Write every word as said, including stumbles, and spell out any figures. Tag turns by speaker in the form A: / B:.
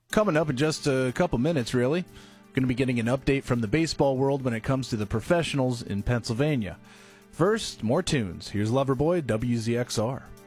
A: Coming up in just a couple minutes, really. Going to be getting an update from the baseball world when it comes to the professionals in Pennsylvania. First, more tunes. Here's Loverboy, W Z X R.